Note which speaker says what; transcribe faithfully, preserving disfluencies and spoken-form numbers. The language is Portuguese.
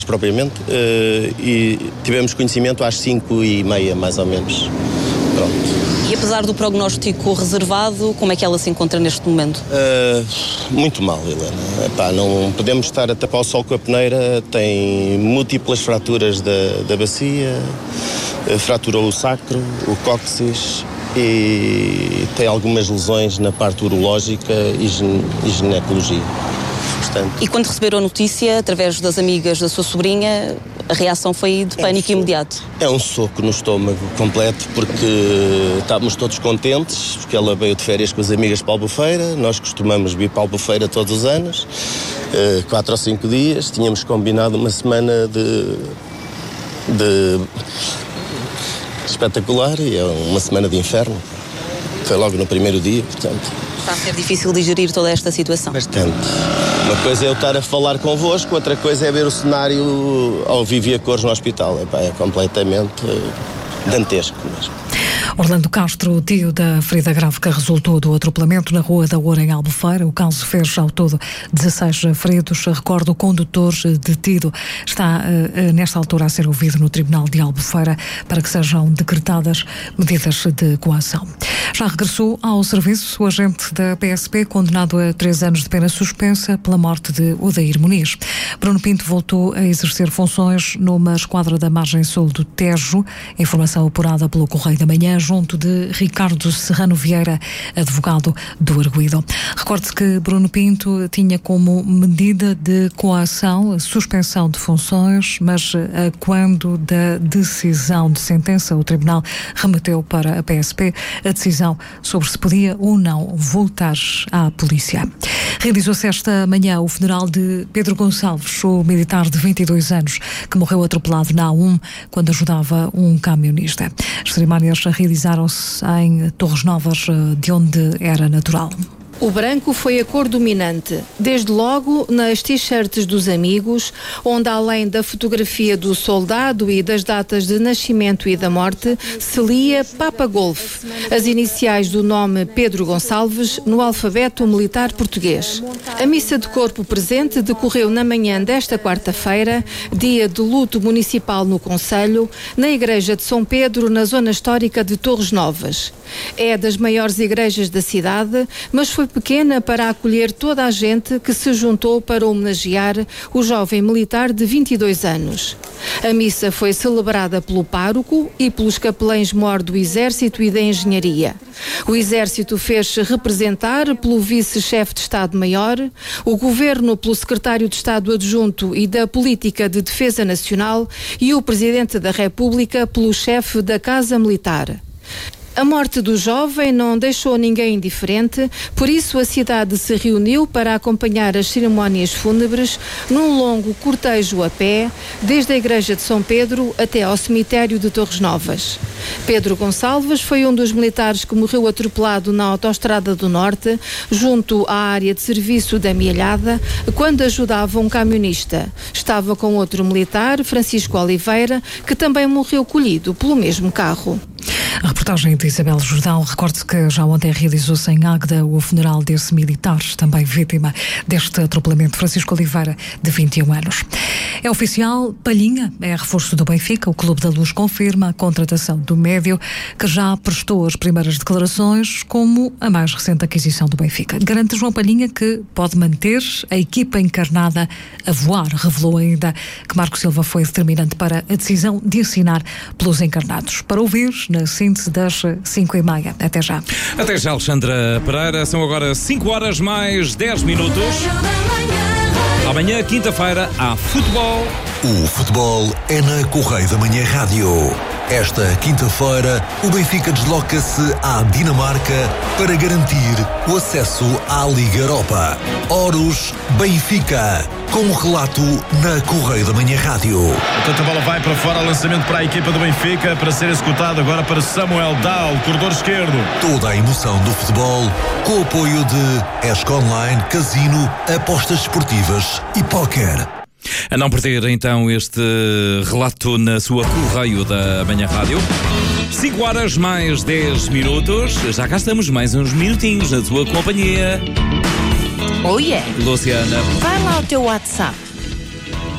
Speaker 1: propriamente, uh, e tivemos conhecimento às cinco e meia, mais ou menos. Pronto.
Speaker 2: E apesar do prognóstico reservado, como é que ela se encontra neste momento?
Speaker 1: Uh, muito mal, Helena. Epá, não podemos estar a tapar o sol com a peneira. Tem múltiplas fraturas da, da bacia, uh, fraturou o sacro, o cóccix e tem algumas lesões na parte urológica e, gine, e ginecologia. Portanto,
Speaker 2: e quando receberam a notícia, através das amigas da sua sobrinha, a reação foi de pânico é um imediato?
Speaker 1: É um soco no estômago completo, porque estávamos todos contentes, porque ela veio de férias com as amigas para Albufeira. Nós costumamos vir para Albufeira todos os anos, quatro ou cinco dias. Tínhamos combinado uma semana de, de espetacular e é uma semana de inferno. Foi logo no primeiro dia, portanto.
Speaker 2: Está a ser difícil digerir toda esta situação?
Speaker 1: Bastante. Uma coisa é eu estar a falar convosco, outra coisa é ver o cenário ao vivo e a cores no hospital. Epá, é completamente dantesco mesmo.
Speaker 3: Orlando Castro, o tio da ferida grave que resultou do atropelamento na Rua da Oura, em Albufeira. O caso fez ao todo dezasseis feridos. Recordo, o condutor detido está uh, nesta altura a ser ouvido no Tribunal de Albufeira para que sejam decretadas medidas de coação. Já regressou ao serviço o agente da P S P, condenado a três anos de pena suspensa pela morte de Odair Muniz. Bruno Pinto voltou a exercer funções numa esquadra da margem sul do Tejo. Informação apurada pelo Correio da Manhã, junto de Ricardo Serrano Vieira, advogado do arguido. Recorde-se que Bruno Pinto tinha como medida de coação a suspensão de funções, mas a quando da decisão de sentença, o Tribunal remeteu para a P S P a decisão sobre se podia ou não voltar à polícia. Realizou-se esta manhã o funeral de Pedro Gonçalves, o militar de vinte e dois anos, que morreu atropelado na A um quando ajudava um camionista. As cerimónias realizaram-se em Torres Novas, de onde era natural.
Speaker 4: O branco foi a cor dominante, desde logo nas t-shirts dos amigos, onde além da fotografia do soldado e das datas de nascimento e da morte, se lia Papa Golf, as iniciais do nome Pedro Gonçalves no alfabeto militar português. A missa de corpo presente decorreu na manhã desta quarta-feira, dia de luto municipal no concelho, na igreja de São Pedro, na zona histórica de Torres Novas. É das maiores igrejas da cidade, mas foi pequena para acolher toda a gente que se juntou para homenagear o jovem militar de vinte e dois anos. A missa foi celebrada pelo pároco e pelos capelães-mor do Exército e da Engenharia. O Exército fez-se representar pelo vice-chefe de Estado-Maior, o Governo pelo secretário de Estado adjunto e da Política de Defesa Nacional e o Presidente da República pelo chefe da Casa Militar. A morte do jovem não deixou ninguém indiferente, por isso a cidade se reuniu para acompanhar as cerimónias fúnebres num longo cortejo a pé, desde a igreja de São Pedro até ao cemitério de Torres Novas. Pedro Gonçalves foi um dos militares que morreu atropelado na Autostrada do Norte, junto à área de serviço da Mielhada, quando ajudava um camionista. Estava com outro militar, Francisco Oliveira, que também morreu colhido pelo mesmo carro.
Speaker 3: A reportagem de Isabel Jordão. Recorde-se que já ontem realizou-se em Águeda o funeral desse militar, também vítima deste atropelamento, Francisco Oliveira, de vinte e um anos. É oficial, Palhinha é reforço do Benfica. O Clube da Luz confirma a contratação do médio, que já prestou as primeiras declarações como a mais recente aquisição do Benfica. Garante João Palhinha que pode manter a equipa encarnada a voar. Revelou ainda que Marco Silva foi determinante para a decisão de assinar pelos encarnados. Para ouvir na síntese das cinco e meia. Até já.
Speaker 5: Até já, Alexandra Pereira. São agora cinco horas mais dez minutos. Amanhã, quinta-feira, há futebol.
Speaker 6: O futebol é na Correio da Manhã Rádio. Esta quinta-feira, o Benfica desloca-se à Dinamarca para garantir o acesso à Liga Europa. Horus Benfica, com um relato na Correio da Manhã Rádio.
Speaker 7: Portanto, a bola vai para fora, lançamento para a equipa do Benfica, para ser executado agora para Samuel Dal, corredor esquerdo.
Speaker 6: Toda a emoção do futebol, com o apoio de Esco Online, Casino, apostas esportivas e póquer.
Speaker 5: A não perder então este relato na sua Correio da Manhã Rádio. cinco horas mais dez minutos. Já cá estamos, mais uns minutinhos na sua companhia.
Speaker 8: Oh yeah.
Speaker 5: Luciana.
Speaker 8: Vai lá ao teu WhatsApp